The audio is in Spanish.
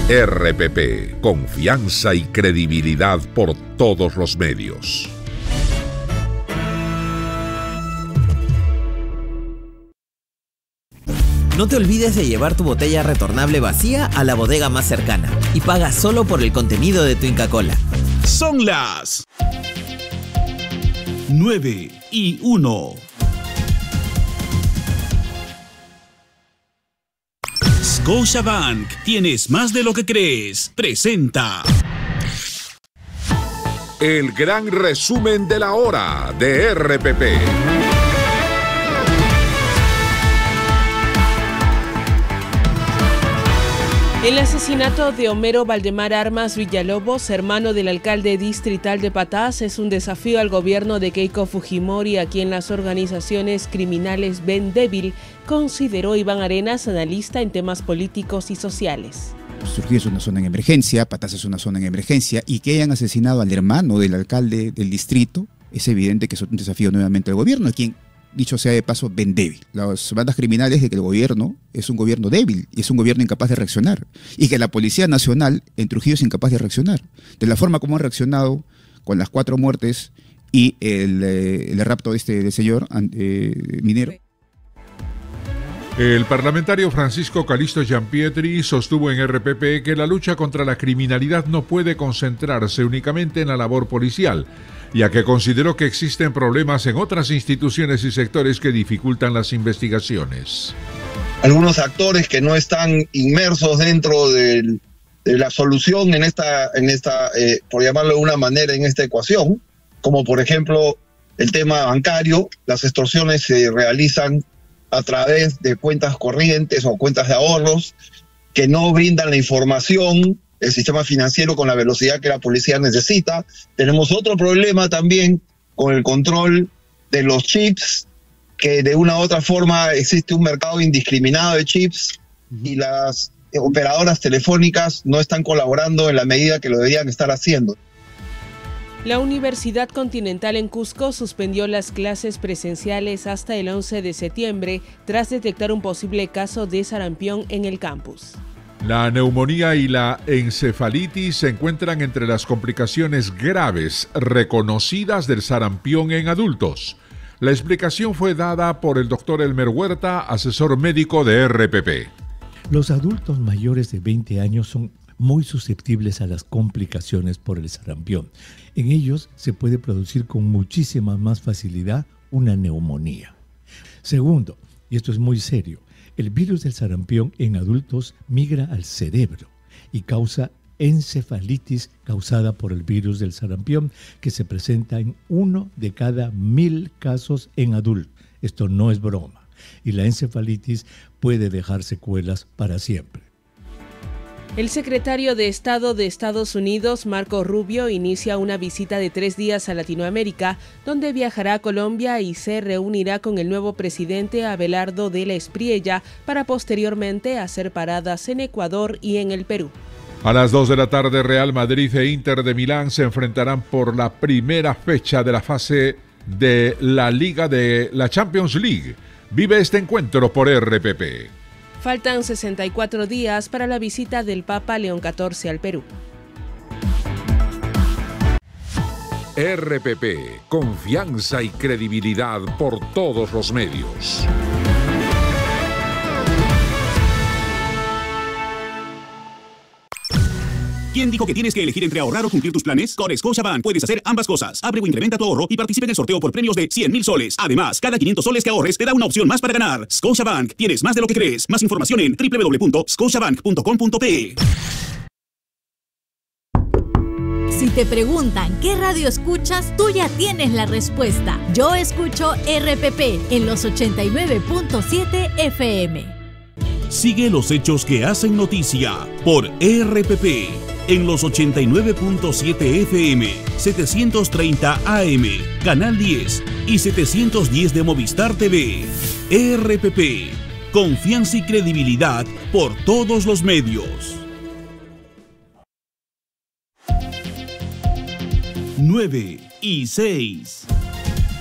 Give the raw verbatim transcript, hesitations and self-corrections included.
R P P, confianza y credibilidad por todos los medios. No te olvides de llevar tu botella retornable vacía a la bodega más cercana y paga solo por el contenido de tu Inca Kola. Son las nueve y uno. Scotiabank, tienes más de lo que crees. Presenta el gran resumen de la hora de R P P. El asesinato de Homero Valdemar Armas Villalobos, hermano del alcalde distrital de Patás, es un desafío al gobierno de Keiko Fujimori, a quien las organizaciones criminales ven débil, consideró Iván Arenas, analista en temas políticos y sociales. Surgir es una zona en emergencia, Patás es una zona en emergencia, y que hayan asesinado al hermano del alcalde del distrito, es evidente que es un desafío nuevamente al gobierno, a quien, dicho sea de paso, ven débil. Las bandas criminales de que el gobierno es un gobierno débil y es un gobierno incapaz de reaccionar. Y que la Policía Nacional en Trujillo es incapaz de reaccionar. De la forma como han reaccionado con las cuatro muertes y el, eh, el rapto de este del señor eh, minero. El parlamentario Francisco Calisto Giampietri sostuvo en R P P que la lucha contra la criminalidad no puede concentrarse únicamente en la labor policial, ya que consideró que existen problemas en otras instituciones y sectores que dificultan las investigaciones. Algunos actores que no están inmersos dentro del, de la solución en esta, en esta eh, por llamarlo de una manera, en esta ecuación, como por ejemplo el tema bancario. Las extorsiones se realizan a través de cuentas corrientes o cuentas de ahorros que no brindan la información, el sistema financiero con la velocidad que la policía necesita. Tenemos otro problema también con el control de los chips, que de una u otra forma existe un mercado indiscriminado de chips y las operadoras telefónicas no están colaborando en la medida que lo deberían estar haciendo. La Universidad Continental en Cusco suspendió las clases presenciales hasta el once de septiembre tras detectar un posible caso de sarampión en el campus. La neumonía y la encefalitis se encuentran entre las complicaciones graves reconocidas del sarampión en adultos. La explicación fue dada por el doctor Elmer Huerta, asesor médico de R P P. Los adultos mayores de veinte años son muy susceptibles a las complicaciones por el sarampión. En ellos se puede producir con muchísima más facilidad una neumonía. Segundo, y esto es muy serio, el virus del sarampión en adultos migra al cerebro y causa encefalitis causada por el virus del sarampión, que se presenta en uno de cada mil casos en adultos. Esto no es broma. Y la encefalitis puede dejar secuelas para siempre. El secretario de Estado de Estados Unidos, Marco Rubio, inicia una visita de tres días a Latinoamérica, donde viajará a Colombia y se reunirá con el nuevo presidente Abelardo de la Espriella para posteriormente hacer paradas en Ecuador y en el Perú. A las dos de la tarde, Real Madrid e Inter de Milán se enfrentarán por la primera fecha de la fase de la Liga de la Champions League. Vive este encuentro por R P P. Faltan sesenta y cuatro días para la visita del Papa León catorce al Perú. R P P, confianza y credibilidad por todos los medios. ¿Quién dijo que tienes que elegir entre ahorrar o cumplir tus planes? Con Scotiabank puedes hacer ambas cosas. Abre o incrementa tu ahorro y participa en el sorteo por premios de cien mil soles. Además, cada quinientos soles que ahorres te da una opción más para ganar. Scotiabank, tienes más de lo que crees. Más información en doble u doble u doble u punto scotiabank punto com punto pe. Si te preguntan qué radio escuchas, tú ya tienes la respuesta. Yo escucho R P P en los ochenta y nueve punto siete F M. Sigue los hechos que hacen noticia por R P P en los ochenta y nueve punto siete F M, setecientos treinta A M, Canal diez y setecientos diez de Movistar T V. R P P, confianza y credibilidad por todos los medios. nueve y seis.